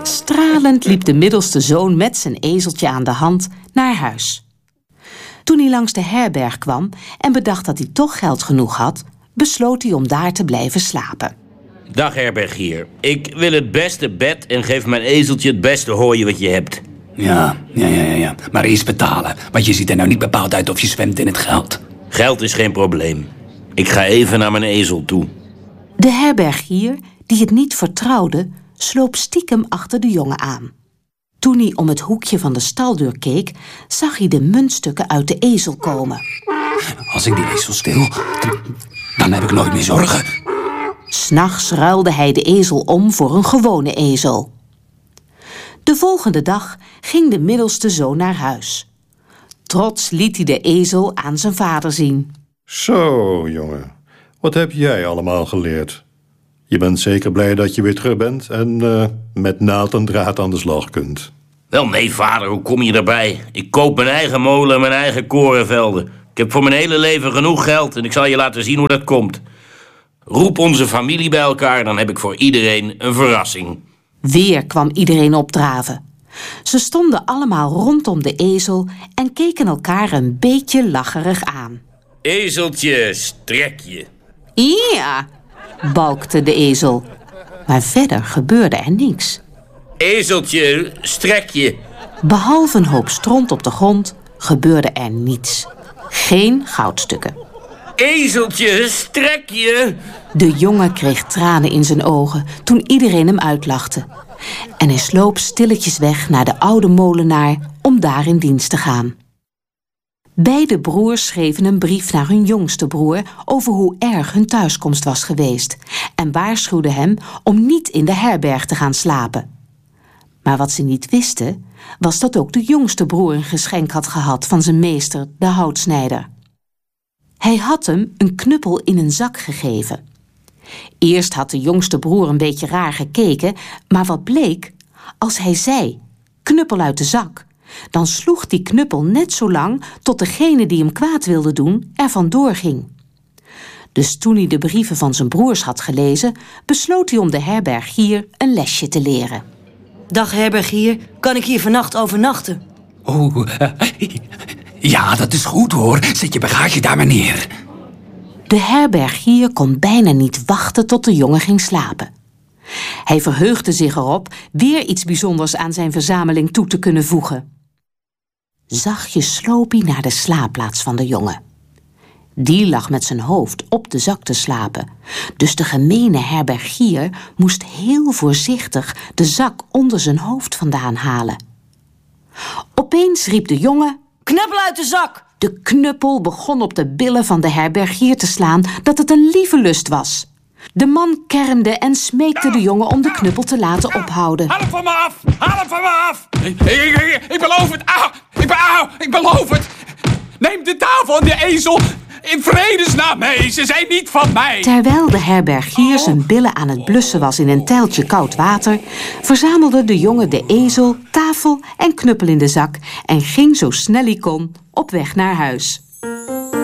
Stralend liep de middelste zoon met zijn ezeltje aan de hand naar huis. Toen hij langs de herberg kwam en bedacht dat hij toch geld genoeg had, besloot hij om daar te blijven slapen. Dag herbergier. Ik wil het beste bed en geef mijn ezeltje het beste hooi wat je hebt. Ja. Maar eerst betalen. Want je ziet er nou niet bepaald uit of je zwemt in het geld. Geld is geen probleem. Ik ga even naar mijn ezel toe. De herbergier, die het niet vertrouwde, sloop stiekem achter de jongen aan. Toen hij om het hoekje van de staldeur keek, zag hij de muntstukken uit de ezel komen. Als ik die ezel steel, dan heb ik nooit meer zorgen. 'S Nachts ruilde hij de ezel om voor een gewone ezel. De volgende dag ging de middelste zoon naar huis. Trots liet hij de ezel aan zijn vader zien. Zo, jongen. Wat heb jij allemaal geleerd? Je bent zeker blij dat je weer terug bent en met naald en draad aan de slag kunt. Wel nee, vader, hoe kom je erbij? Ik koop mijn eigen molen en mijn eigen korenvelden. Ik heb voor mijn hele leven genoeg geld en ik zal je laten zien hoe dat komt. Roep onze familie bij elkaar, dan heb ik voor iedereen een verrassing. Weer kwam iedereen opdraven. Ze stonden allemaal rondom de ezel en keken elkaar een beetje lacherig aan. Ezeltje, strek je. Ja, balkte de ezel. Maar verder gebeurde er niks. Ezeltje, strek je. Behalve een hoop stront op de grond gebeurde er niets. Geen goudstukken. Ezeltje, strek je. De jongen kreeg tranen in zijn ogen toen iedereen hem uitlachte. En hij sloop stilletjes weg naar de oude molenaar om daar in dienst te gaan. Beide broers schreven een brief naar hun jongste broer over hoe erg hun thuiskomst was geweest en waarschuwden hem om niet in de herberg te gaan slapen. Maar wat ze niet wisten, was dat ook de jongste broer een geschenk had gehad van zijn meester, de houtsnijder. Hij had hem een knuppel in een zak gegeven. Eerst had de jongste broer een beetje raar gekeken, maar wat bleek? Als hij zei, knuppel uit de zak, dan sloeg die knuppel net zo lang tot degene die hem kwaad wilde doen er vandoor ging. Dus toen hij de brieven van zijn broers had gelezen, besloot hij om de herbergier een lesje te leren. Dag herbergier, kan ik hier vannacht overnachten? Ja, dat is goed hoor. Zet je bagage daar maar neer. De herbergier kon bijna niet wachten tot de jongen ging slapen. Hij verheugde zich erop weer iets bijzonders aan zijn verzameling toe te kunnen voegen. Zachtjes sloop hij naar de slaapplaats van de jongen. Die lag met zijn hoofd op de zak te slapen. Dus de gemene herbergier moest heel voorzichtig de zak onder zijn hoofd vandaan halen. Opeens riep de jongen, knuppel uit de zak! De knuppel begon op de billen van de herbergier te slaan dat het een lieve lust was. De man kermde en smeekte de jongen om de knuppel te laten ophouden. Haal hem van me af! Haal hem van me af! Ik beloof het! Ik beloof het! Neem de tafel en de ezel in vredesnaam mee! Ze zijn niet van mij! Terwijl de herbergier zijn billen aan het blussen was in een tuiltje koud water, verzamelde de jongen de ezel, tafel en knuppel in de zak en ging zo snel hij kon op weg naar huis.